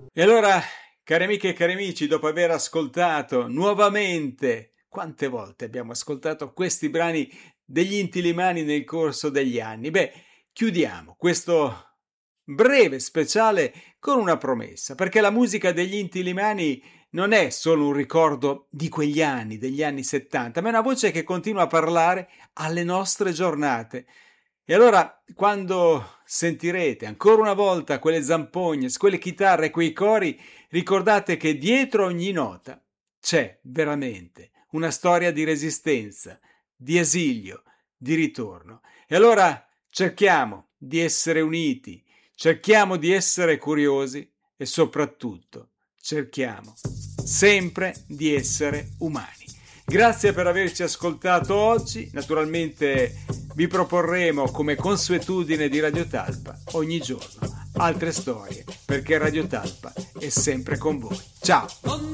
E allora, cari amiche e cari amici, dopo aver ascoltato nuovamente, quante volte abbiamo ascoltato questi brani degli Inti-Illimani nel corso degli anni? Beh, chiudiamo questo breve speciale con una promessa, perché la musica degli Inti-Illimani non è solo un ricordo di quegli anni, degli anni 70, ma è una voce che continua a parlare alle nostre giornate. E allora, quando sentirete ancora una volta quelle zampogne, quelle chitarre, quei cori, ricordate che dietro ogni nota c'è veramente una storia di resistenza, di esilio, di ritorno. E allora cerchiamo di essere uniti, cerchiamo di essere curiosi e soprattutto cerchiamo sempre di essere umani. Grazie per averci ascoltato oggi. Naturalmente vi proporremo come consuetudine di Radio Talpa ogni giorno altre storie, perché Radio Talpa è sempre con voi. Ciao!